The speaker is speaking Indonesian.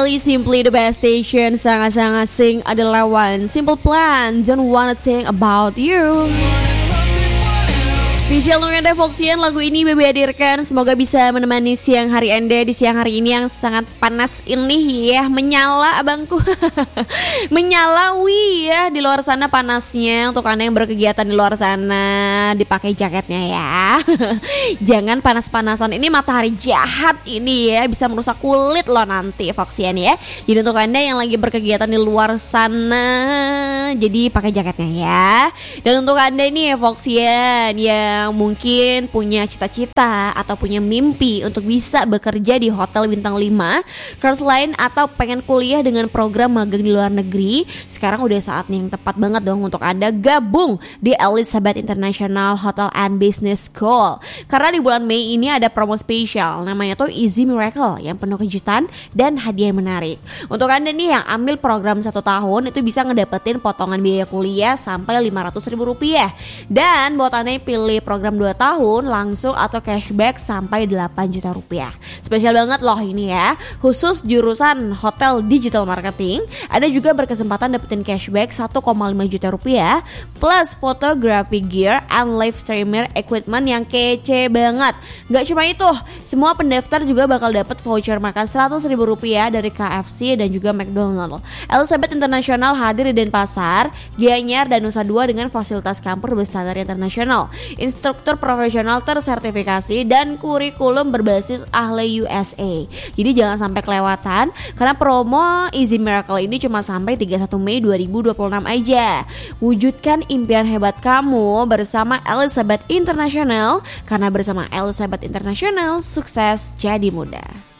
sekali Simply the best station. Sangat-sangat sing adalah one simple plan. Don't wanna think about you. Spesial untuk Anda Foxian, lagu ini Bebe hadirkan. Semoga bisa menemani siang hari Anda di siang hari ini yang sangat panas ini ya. Menyala abangku. Menyala wih ya. Di luar sana panasnya. Untuk Anda yang berkegiatan di luar sana, dipakai jaketnya ya. Jangan panas-panasan. Ini matahari jahat ini ya. Bisa merusak kulit lo nanti Foxian ya. Jadi untuk Anda yang lagi berkegiatan di luar sana, jadi pakai jaketnya ya. Dan untuk Anda ini ya Foxian yang mungkin punya cita-cita atau punya mimpi untuk bisa bekerja di hotel bintang 5, cruise line, atau pengen kuliah dengan program magang di luar negeri, sekarang udah saatnya yang tepat banget dong untuk Anda gabung di Elizabeth International Hotel and Business School. Karena di bulan Mei ini ada promo spesial namanya tuh Easy Miracle yang penuh kejutan dan hadiah yang menarik. Untuk Anda nih yang ambil program 1 tahun itu bisa ngedapetin potongan biaya kuliah sampai Rp500.000. Dan buat Anda yang pilih program 2 tahun langsung atau cashback sampai Rp8 juta. Spesial banget loh ini ya. Khusus jurusan Hotel Digital Marketing, Anda juga berkesempatan dapetin cashback Rp1,5 juta plus photography gear and live streamer equipment yang kece banget. Gak cuma itu, semua pendaftar juga bakal dapat voucher makan Rp100.000 dari KFC dan juga McDonald. Elizabeth International hadir di Denpasar, Gianyar, dan Nusa Dua dengan fasilitas kampus berstandar internasional, instruktur profesional tersertifikasi, dan kurikulum berbasis ahli USA. Jadi jangan sampai kelewatan karena promo Easy Miracle ini cuma sampai 31 Mei 2026 aja. Wujudkan impian hebat kamu bersama Elizabeth International, karena bersama Elizabeth International sukses jadi mudah.